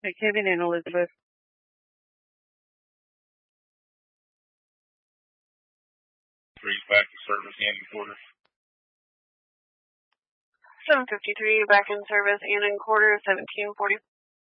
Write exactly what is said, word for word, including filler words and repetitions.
Hey, Kevin and Elizabeth. Three back to service and in quarter. seven fifty-three back in service and in quarter, seventeen forty.